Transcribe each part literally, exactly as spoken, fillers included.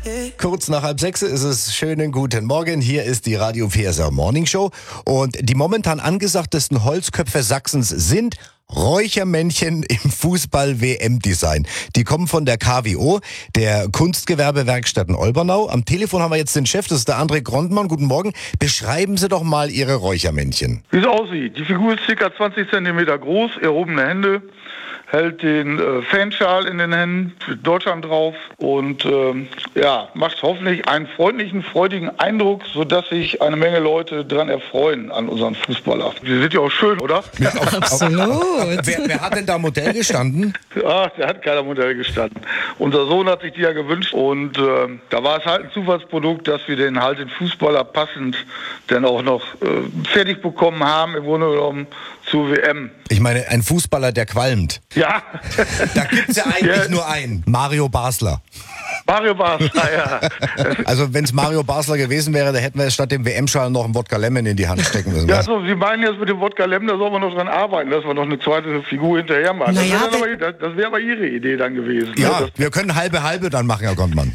Kurz nach halb sechs ist es. Schönen guten Morgen. Hier ist die Radio P S R Morning Show. Und die momentan angesagtesten Holzköpfe Sachsens sind Räuchermännchen im Fußball-W M-Design. Die kommen von der K W O, der Kunstgewerbewerkstätten Olbernau. Am Telefon haben wir jetzt den Chef, das ist der André Grondmann. Guten Morgen. Beschreiben Sie doch mal Ihre Räuchermännchen. Wie es aussieht. Die Figur ist ca. zwanzig Zentimeter groß, erhobene Hände, hält den äh, Fanschal in den Händen, mit Deutschland drauf und ähm, ja, macht hoffentlich einen freundlichen, freudigen Eindruck, sodass sich eine Menge Leute daran erfreuen an unseren Fußballer. Die sind ja auch schön, oder? Ja, auf, Absolut. Auf, auf, wer, wer hat denn da Modell gestanden? Ach, da hat keiner Modell gestanden. Unser Sohn hat sich die ja gewünscht und äh, da war es halt ein Zufallsprodukt, dass wir den halt den Fußballer passend dann auch noch äh, fertig bekommen haben, im Grunde genommen zur W M. Ich meine, ein Fußballer, der qualmt. Ja. Da gibt's ja eigentlich ja. nur einen. Mario Basler. Mario Basler, ja. Also wenn es Mario Basler gewesen wäre, da hätten wir statt dem W M-Schal noch einen Wodka Lemon in die Hand stecken müssen. Ja, also Sie meinen jetzt mit dem Wodka Lemon, da soll man noch dran arbeiten, dass wir noch eine zweite Figur hinterher machen. Naja, das wäre aber, das wär aber Ihre Idee dann gewesen. Ja, ne? wir können halbe halbe dann machen, Herr Grondmann.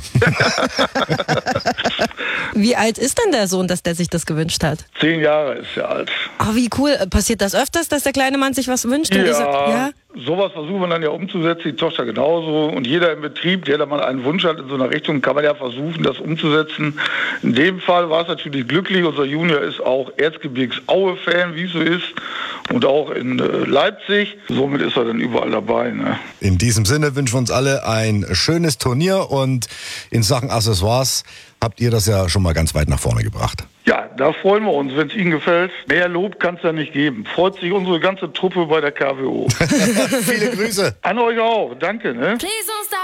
Wie alt ist denn der Sohn, dass der sich das gewünscht hat? Zehn Jahre ist er alt. Oh, wie cool. Passiert das öfters, dass der kleine Mann sich was wünscht? Und Ja, ihr sagt, ja? Sowas versuchen wir dann ja umzusetzen, die Tochter genauso. Und jeder im Betrieb, der da mal einen Wunsch hat in so einer Richtung, kann man ja versuchen, das umzusetzen. In dem Fall war es natürlich glücklich. Unser Junior ist auch Erzgebirgs-Aue-Fan, wie es so ist. Und auch in äh, Leipzig. Somit ist er dann überall dabei. Ne? In diesem Sinne wünschen wir uns alle ein schönes Turnier. Und in Sachen Accessoires habt ihr das ja schon mal ganz weit nach vorne gebracht. Ja, da freuen wir uns, wenn es Ihnen gefällt. Mehr Lob kann es ja nicht geben. Freut sich unsere ganze Truppe bei der K W O. Viele Grüße. An euch auch. Danke. Ne?